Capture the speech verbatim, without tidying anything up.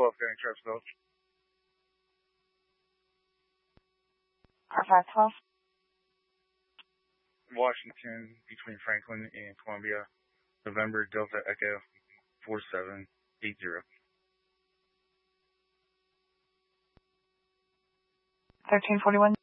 twelve, getting traffic off. R five twelve. Washington, between Franklin and Columbia, November Delta Echo four seven eight zero. thirteen forty-one.